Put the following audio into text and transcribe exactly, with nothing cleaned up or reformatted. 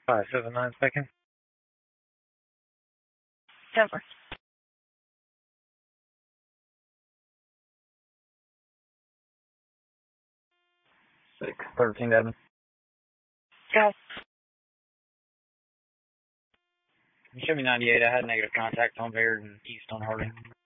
Five seven nine seconds. Over. Six thirteen Devon. Go. Show me ninety-eight. I had negative contact on Baird and East on Harding.